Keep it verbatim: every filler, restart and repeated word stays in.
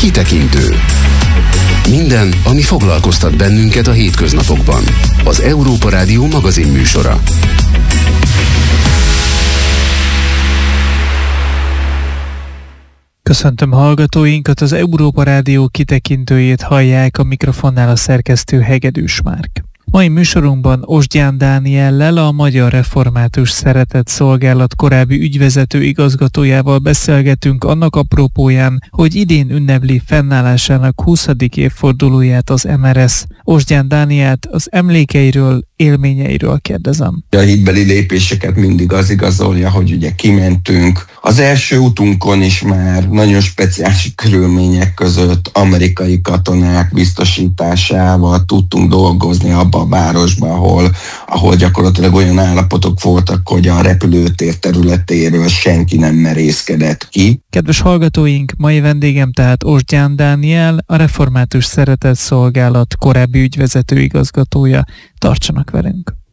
Kitekintő. Minden, ami foglalkoztat bennünket a hétköznapokban. Az Európa Rádió magazin műsora. Köszöntöm hallgatóinkat, az Európa Rádió kitekintőjét hallják, a mikrofonnál a szerkesztő Hegedűs Márk. Mai műsorunkban Osgyán Dániellel, a Magyar Református Szeretetszolgálat korábbi ügyvezető igazgatójával beszélgetünk annak apropóján, hogy idén ünnepli fennállásának huszadik évfordulóját az em er es. Osgyán Dánielt az emlékeiről, élményeiről kérdezem. A hitbeli lépéseket mindig az igazolja, hogy ugye kimentünk. Az első utunkon is már nagyon speciális körülmények között amerikai katonák biztosításával tudtunk dolgozni abba a városba, ahol, ahol gyakorlatilag olyan állapotok voltak, hogy a repülőtér területéről senki nem merészkedett ki. Kedves hallgatóink, mai vendégem tehát Osgyán Dániel, a Református Szeretetszolgálat korábbi ügyvezető igazgatója. Tartsanak velünk!